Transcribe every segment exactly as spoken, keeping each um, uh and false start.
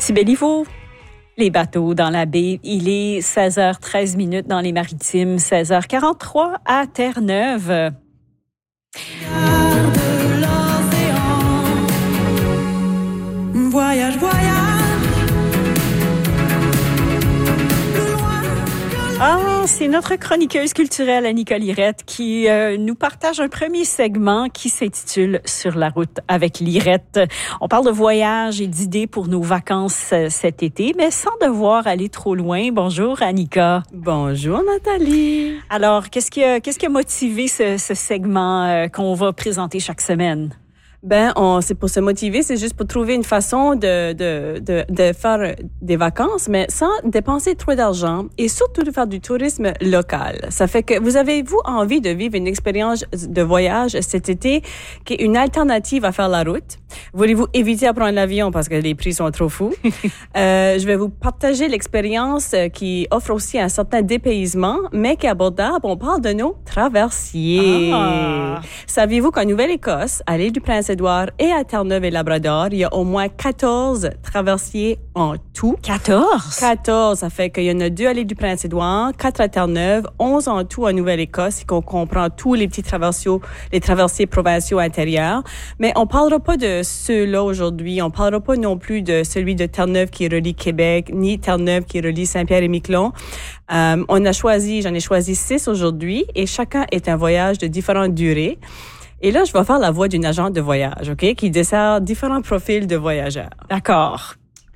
Béliveau. Les bateaux dans la baie, il est seize heures treize minutes dans les Maritimes, seize heures quarante-trois à Terre-Neuve. Voyage, voyage. Ah, c'est notre chroniqueuse culturelle Annika Lirette qui euh, nous partage un premier segment qui s'intitule « Sur la route avec Lirette ». On parle de voyage et d'idées pour nos vacances euh, cet été, mais sans devoir aller trop loin. Bonjour Annika. Bonjour Nathalie. Alors, qu'est-ce qui a, qu'est-ce qui a motivé ce, ce segment euh, qu'on va présenter chaque semaine? Ben, on, c'est pour se motiver, c'est juste pour trouver une façon de, de, de, de faire des vacances, mais sans dépenser trop d'argent et surtout de faire du tourisme local. Ça fait que vous avez-vous envie de vivre une expérience de voyage cet été qui est une alternative à faire la route? Voulez-vous éviter à prendre l'avion parce que les prix sont trop fous? euh, je vais vous partager l'expérience qui offre aussi un certain dépaysement, mais qui est abordable. On parle de nos traversiers. Ah. Saviez-vous qu'en Nouvelle-Écosse, à l'île du Prince-Édouard et à Terre-Neuve et Labrador, il y a au moins quatorze traversiers en tout. quatorze? quatorze, ça fait qu'il y en a deux à l'île du Prince-Édouard, quatre à Terre-Neuve, onze en tout en Nouvelle-Écosse, et qu'on comprend tous les petits traversiers, les traversiers provinciaux intérieurs. Mais on parlera pas de ceux-là aujourd'hui. On parlera pas non plus de celui de Terre-Neuve qui relie Québec, ni Terre-Neuve qui relie Saint-Pierre-et-Miquelon. Euh, on a choisi, j'en ai choisi six aujourd'hui, et chacun est un voyage de différentes durées. Et là, je vais faire la voix d'une agente de voyage, OK, qui dessert différents profils de voyageurs. D'accord.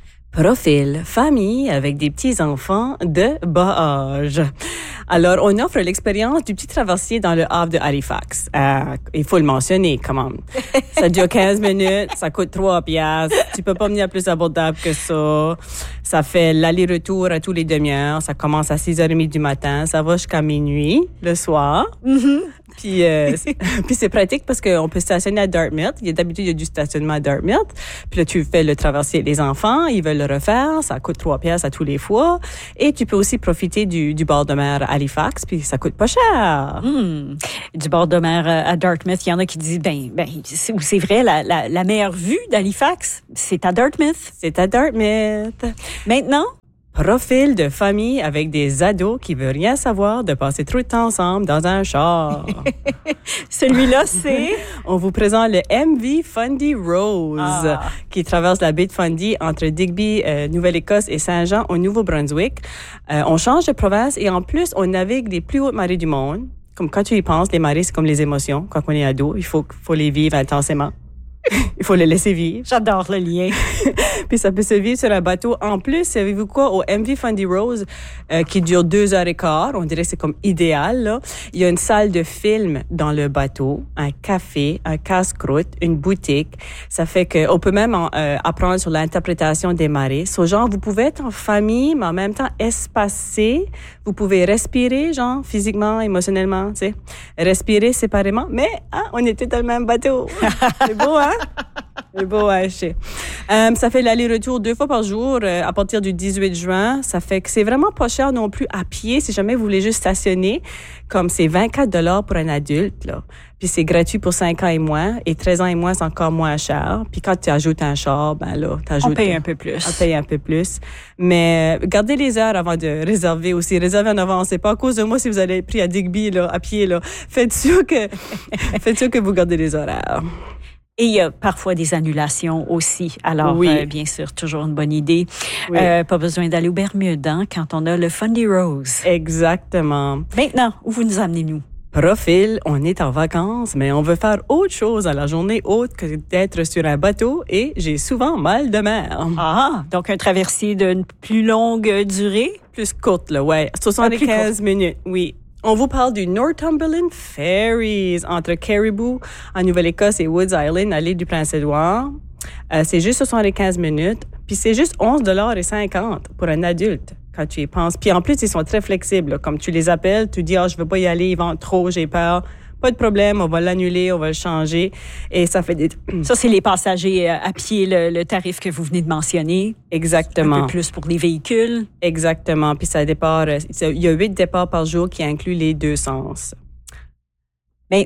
Profil famille avec des petits-enfants de bas âge. Alors, on offre l'expérience du petit traversier dans le havre de Halifax. Euh, il faut le mentionner, quand même. Ça dure quinze minutes, ça coûte trois piastres. Tu peux pas venir plus abordable que ça. Ça fait l'aller-retour à tous les demi-heures. Ça commence à six heures trente du matin. Ça va jusqu'à minuit, le soir. Mm-hmm. Puis, euh, c'est, puis c'est pratique parce qu'on peut stationner à Dartmouth. Il y a d'habitude, il y a du stationnement à Dartmouth. Puis là, tu fais le traversier avec les enfants. Ils veulent le refaire. Ça coûte trois piastres à tous les fois. Et tu peux aussi profiter du, du bord de mer à Halifax. Puis ça coûte pas cher. Mmh. Du bord de mer à Dartmouth, il y en a qui disent, ben, ben, c'est, c'est vrai, la, la, la meilleure vue d'Halifax, c'est à Dartmouth. C'est à Dartmouth. Maintenant, profil de famille avec des ados qui veulent rien savoir de passer trop de temps ensemble dans un char. Celui-là, c'est... On vous présente le M V Fundy Rose, ah. qui traverse la baie de Fundy entre Digby, euh, Nouvelle-Écosse et Saint-Jean au Nouveau-Brunswick. Euh, on change de province et en plus, on navigue les plus hautes marées du monde. Comme quand tu y penses, les marées, c'est comme les émotions. Quand on est ado, il faut, faut les vivre intensément. Il faut les laisser vivre. J'adore le lien. Puis ça peut se vivre sur un bateau. En plus, savez-vous quoi? Au M V Fundy Rose, euh, qui dure deux heures et quart, on dirait que c'est comme idéal, là. Il y a une salle de film dans le bateau, un café, un casse-croûte, une boutique. Ça fait que on peut même en, euh, apprendre sur l'interprétation des marées. So, genre, vous pouvez être en famille, mais en même temps espacé. Vous pouvez respirer, genre, physiquement, émotionnellement, tu sais. Respirer séparément. Mais, hein, on était dans le même bateau. C'est beau, hein? C'est beau, hein, je sais. Euh, ça fait l'aller-retour deux fois par jour euh, à partir du dix-huit juin. Ça fait que c'est vraiment pas cher non plus à pied si jamais vous voulez juste stationner. Comme c'est vingt-quatre dollars pour un adulte, là. Puis c'est gratuit pour cinq ans et moins. Et treize ans et moins, c'est encore moins cher. Puis quand tu ajoutes un char, ben là, t'ajoutes... On paye un peu plus. On paye un peu plus. Mais euh, gardez les heures avant de réserver aussi. Réservez en avance. C'est pas à cause de moi si vous allez pris à Digby, là, à pied, là. Faites sûr que, faites sûr que vous gardez les horaires. Et il y a parfois des annulations aussi. Alors, oui. euh, bien sûr, toujours une bonne idée. Oui. Euh, pas besoin d'aller au Bermude hein, quand on a le Fundy Rose. Exactement. Maintenant, où vous nous amenez-nous? Profil, on est en vacances, mais on veut faire autre chose à la journée autre que d'être sur un bateau et j'ai souvent mal de mer. Ah, donc un traversier d'une plus longue durée? Plus courte, là, ouais. soixante-quinze minutes, oui. On vous parle du Northumberland Ferries entre Caribou en Nouvelle-Écosse et Woods Island à l'île du Prince-Édouard. Euh, c'est juste soixante-quinze minutes, puis c'est juste onze dollars cinquante pour un adulte quand tu y penses. Puis en plus, ils sont très flexibles. Là. Comme tu les appelles, tu dis « Ah, oh, je veux pas y aller, ils vendent trop, j'ai peur ». Pas de problème, on va l'annuler, on va le changer. Et ça fait des... Ça, c'est les passagers à pied, le, le tarif que vous venez de mentionner. Exactement. Un peu plus pour les véhicules. Exactement. Puis ça départ... Il y a huit départs par jour qui incluent les deux sens. Maintenant,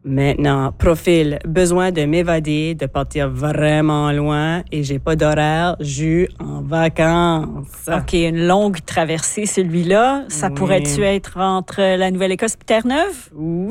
Maintenant, profil, besoin de m'évader, de partir vraiment loin et j'ai pas d'horaire, jus en vacances. OK, une longue traversée, celui-là. Ça Oui. pourrait-tu être entre la Nouvelle-Écosse et Terre-Neuve?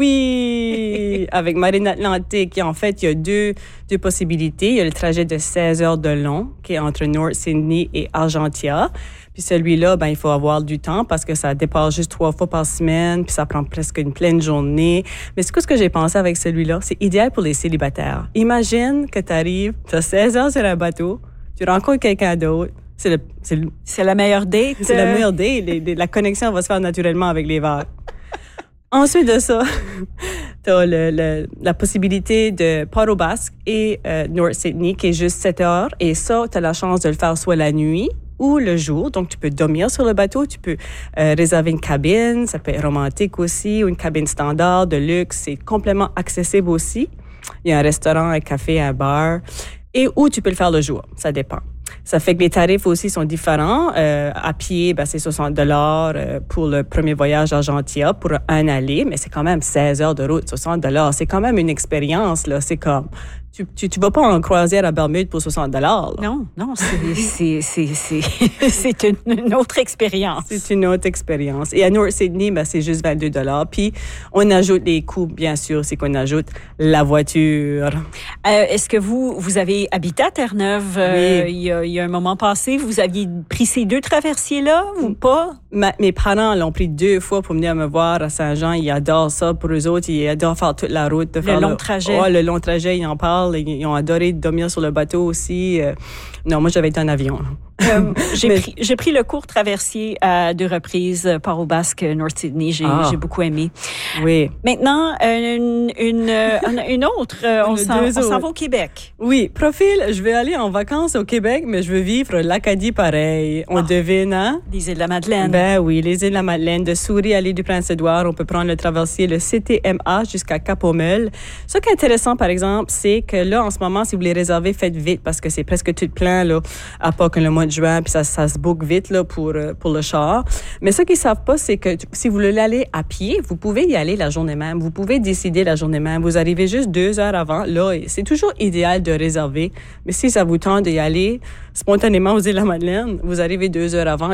Oui, avec Marine Atlantique. En fait, il y a deux, deux possibilités. Il y a le trajet de seize heures de long qui est entre North Sydney et Argentia. Puis celui-là, ben, il faut avoir du temps parce que ça dépasse juste trois fois par semaine, puis ça prend presque une pleine journée. Mais c'est quoi ce que j'ai pensé avec celui-là? C'est idéal pour les célibataires. Imagine que tu arrives, tu as seize heures sur un bateau, tu rencontres quelqu'un d'autre. C'est, le, c'est, le, C'est la meilleure date. c'est la meilleure date. Les- les- la connexion va se faire naturellement avec les vagues. Ensuite de ça, tu as le, le, la possibilité de Port-au-Basque et euh, North Sydney qui est juste sept heures. Et ça, tu as la chance de le faire soit la nuit ou le jour. Donc, tu peux dormir sur le bateau, tu peux euh, réserver une cabine, ça peut être romantique aussi, ou une cabine standard de luxe. C'est complètement accessible aussi. Il y a un restaurant, un café, un bar. Et ou tu peux le faire le jour, ça dépend. Ça fait que les tarifs aussi sont différents. Euh, à pied, ben, c'est soixante dollars euh, pour le premier voyage à Argentia pour un aller, mais c'est quand même seize heures de route, soixante dollars. C'est quand même une expérience, là. C'est comme, tu, tu, tu vas pas en croisière à Bermude pour soixante dollars. Non, non, c'est, c'est, c'est, c'est, c'est une, une autre expérience. C'est une autre expérience. Et à North Sydney, ben, c'est juste vingt-deux dollars. Puis, on ajoute les coûts, bien sûr, c'est qu'on ajoute la voiture. Euh, est-ce que vous, vous avez habité à Terre-Neuve euh, Oui. il, y a, il y a un moment passé? Vous aviez pris ces deux traversiers-là ou pas? Ma- mes parents l'ont pris deux fois pour venir me voir à Saint-Jean. Ils adorent ça. Pour eux autres, ils adorent faire toute la route. De Le faire long trajet. Ouais, le long trajet, ils en parlent. Ils, ils ont adoré dormir sur le bateau aussi. Euh, non, moi, j'avais été en avion. Euh, j'ai, Mais- pris, j'ai pris le court traversier à deux reprises, euh, Port-au-Basque, North Sydney. J'ai, Ah. j'ai beaucoup aimé. Oui. Maintenant, euh, une, une, euh, une autre. euh, on, Une s'en, deux on s'en autres. va au Québec. Oui, profil, je vais aller en vacances au Québec, mais je veux vivre l'Acadie pareil. On Ah. devine, hein? Les îles de la Madeleine. Ben oui, les îles de la Madeleine, de Souris à l'île du Prince-Édouard, on peut prendre le traversier, le C T M A jusqu'à Cap-aux-Meules. Ce qui est intéressant, par exemple, c'est que là, en ce moment, si vous voulez réserver, faites vite parce que c'est presque tout plein, là, à part que le mois de juin, puis ça, ça se book vite, là, pour, euh, pour le char. Mais ce qu'ils savent pas, c'est que si vous voulez aller à pied, vous pouvez y aller la journée même. Vous pouvez décider la journée même. Vous arrivez juste deux heures avant. Là, c'est toujours idéal de réserver. Mais si ça vous tente d'y aller spontanément aux îles de la Madeleine, vous arrivez deux heures avant.